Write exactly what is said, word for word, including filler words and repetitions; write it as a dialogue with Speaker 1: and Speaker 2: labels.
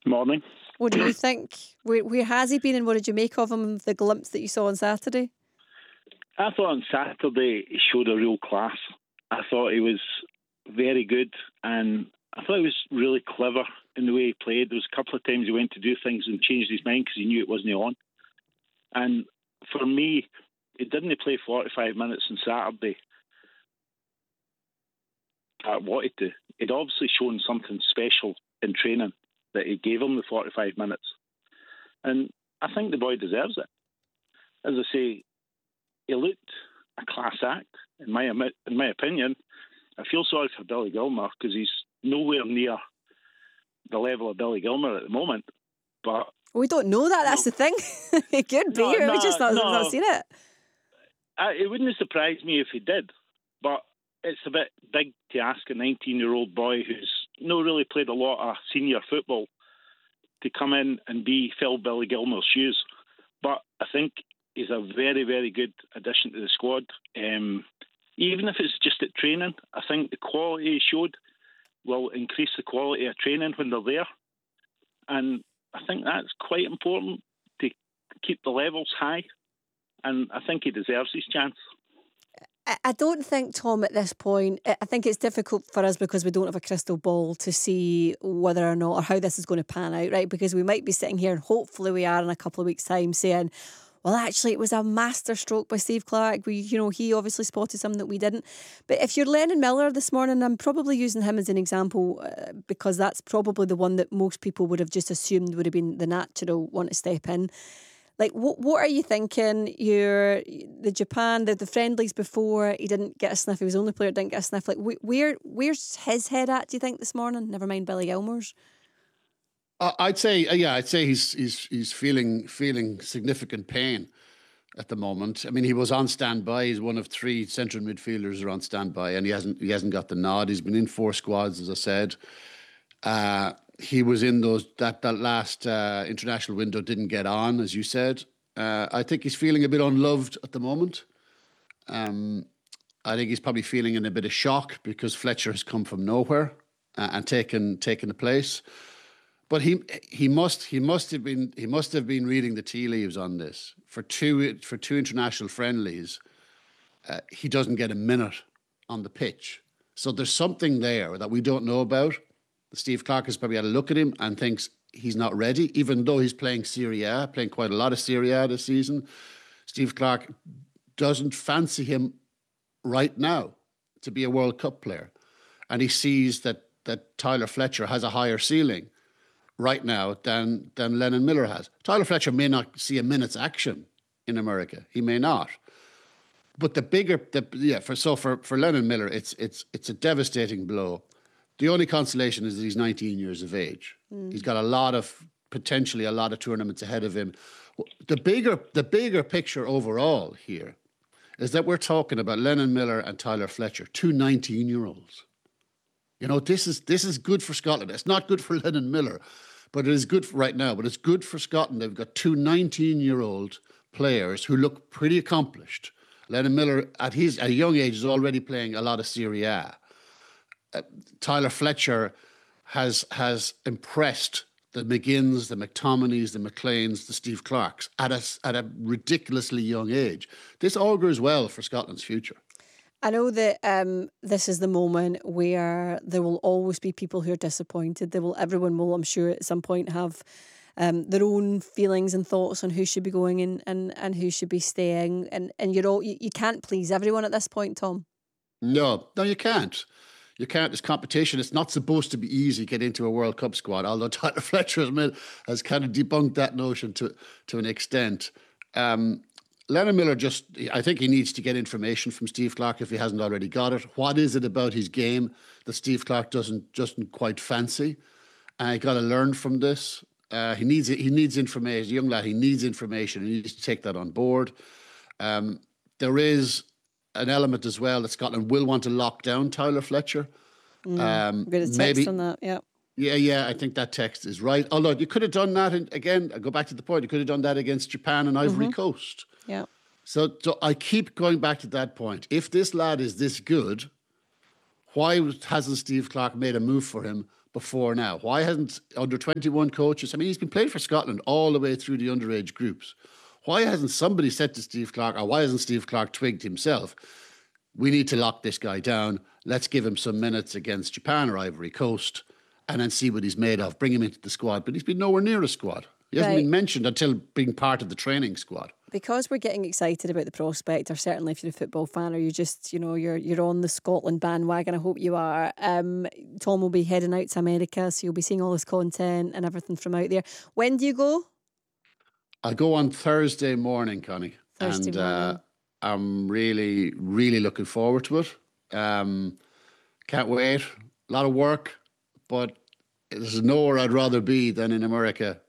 Speaker 1: Morning.
Speaker 2: What do you think? Where, where has he been and what did you make of him, the glimpse that you saw on Saturday?
Speaker 1: I thought on Saturday he showed a real class. I thought he was very good and I thought he was really clever in the way he played. There was a couple of times he went to do things and changed his mind because he knew it wasn't on. And for me, he didn't play forty-five minutes on Saturday. I wanted to. He'd obviously shown something special in training that he gave him the forty-five minutes. And I think the boy deserves it. As I say, he looked a class act, in my in my opinion. I feel sorry for Billy Gilmour because he's nowhere near the level of Billy Gilmour at the moment. But
Speaker 2: we don't know that. That's no, the thing. He could be. No, we just not, no, not seen it.
Speaker 1: I, it wouldn't surprise me if he did. But it's a bit big to ask a nineteen-year-old boy who's not really played a lot of senior football to come in and be fill Billy Gilmour's shoes. But I think he's a very, very good addition to the squad. Um, even if it's just at training, I think the quality he showed will increase the quality of training when they're there. And I think that's quite important to keep the levels high. And I think he deserves his chance.
Speaker 2: I don't think, Tom, at this point, I think it's difficult for us because we don't have a crystal ball to see whether or not or how this is going to pan out, right? Because we might be sitting here and hopefully we are in a couple of weeks' time saying, well, actually, it was a master stroke by Steve Clarke. We, you know, he obviously spotted something that we didn't. But if you're Lennon Miller this morning, I'm probably using him as an example uh, because that's probably the one that most people would have just assumed would have been the natural one to step in. Like, what what are you thinking? You're the Japan, the, the friendlies before, he didn't get a sniff. He was the only player that didn't get a sniff. Like, where where's his head at, do you think, this morning? Never mind Billy Gilmour's.
Speaker 3: Uh, I'd say, uh, yeah, I'd say he's he's he's feeling feeling significant pain at the moment. I mean, he was on standby. He's one of three central midfielders who are on standby, and he hasn't he hasn't got the nod. He's been in four squads, as I said. Uh, he was in those that that last uh, international window, didn't get on, as you said. Uh, I think he's feeling a bit unloved at the moment. Um, I think he's probably feeling in a bit of shock because Fletcher has come from nowhere uh, and taken taken the place. But he he must he must have been he must have been reading the tea leaves on this. For two for two international friendlies, uh, he doesn't get a minute on the pitch. So there's something there that we don't know about. Steve Clarke has probably had a look at him and thinks he's not ready, even though he's playing Serie A, playing quite a lot of Serie A this season. Steve Clarke doesn't fancy him right now to be a World Cup player. And he sees that that Tyler Fletcher has a higher ceiling right now than, than Lennon Miller has. Tyler Fletcher may not see a minute's action in America. He may not. But the bigger, the, yeah, for so for, for Lennon Miller, it's it's it's a devastating blow. The only consolation is that he's nineteen years of age. Mm. He's got a lot of, potentially a lot of tournaments ahead of him. The bigger, the bigger picture overall here is that we're talking about Lennon Miller and Tyler Fletcher, two nineteen-year-olds. You know, this is this is good for Scotland. It's not good for Lennon Miller, but it is good for right now. But it's good for Scotland. They've got two nineteen-year-old players who look pretty accomplished. Lennon Miller, at his at a young age, is already playing a lot of Serie A. Uh, Tyler Fletcher has has impressed the McGinns, the McTominays, the McLeans, the Steve Clarkes at a, at a ridiculously young age. This augurs well for Scotland's future.
Speaker 2: I know that um, this is the moment where there will always be people who are disappointed. There will, everyone will, I'm sure, at some point have um, their own feelings and thoughts on who should be going and and, and who should be staying. And and you're all you, you can't please everyone at this point, Tom.
Speaker 3: No, no, you can't. You can't. It's competition. It's not supposed to be easy to get into a World Cup squad, although Tyler Fletcher has, has kind of debunked that notion to, to an extent. Um, Lennon Miller just, I think he needs to get information from Steve Clarke if he hasn't already got it. What is it about his game that Steve Clarke doesn't, doesn't quite fancy? And I got to learn from this. Uh, he needs he needs information. Young lad, he needs information. He needs to take that on board. Um, there is an element as well that Scotland will want to lock down Tyler Fletcher.
Speaker 2: Mm, um, bit of text maybe, on that, yeah.
Speaker 3: Yeah, yeah, I think that text is right. Although you could have done that, and again, I go back to the point, you could have done that against Japan and Ivory mm-hmm. Coast.
Speaker 2: Yeah.
Speaker 3: So, so I keep going back to that point. If this lad is this good, why hasn't Steve Clarke made a move for him before now? Why hasn't under twenty-one coaches? I mean, he's been playing for Scotland all the way through the underage groups. Why hasn't somebody said to Steve Clarke, or why hasn't Steve Clarke twigged himself? We need to lock this guy down. Let's give him some minutes against Japan or Ivory Coast and then see what he's made of. Bring him into the squad. But he's been nowhere near a squad. He hasn't
Speaker 2: Right.
Speaker 3: been mentioned until being part of the training squad.
Speaker 2: Because we're getting excited about the prospect, or certainly if you're a football fan, or you just, you know, you're you're on the Scotland bandwagon. I hope you are. Um, Tom will be heading out to America, so you'll be seeing all this content and everything from out there. When do you go?
Speaker 3: I go on Thursday morning, Connie.
Speaker 2: Thursday
Speaker 3: and
Speaker 2: morning.
Speaker 3: Uh, I'm really, really looking forward to it. Um, can't wait. A lot of work, but there's nowhere I'd rather be than in America